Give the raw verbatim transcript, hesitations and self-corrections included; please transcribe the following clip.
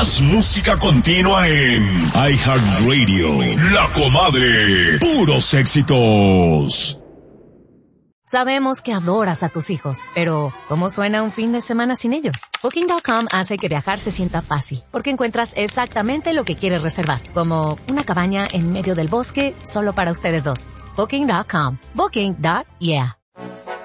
Más música continua en iHeartRadio. La Comadre. Puros éxitos. Sabemos que adoras a tus hijos, pero ¿cómo suena un fin de semana sin ellos? Booking punto com hace que viajar se sienta fácil, porque encuentras exactamente lo que quieres reservar, como una cabaña en medio del bosque solo para ustedes dos. Booking punto com. Booking. Yeah.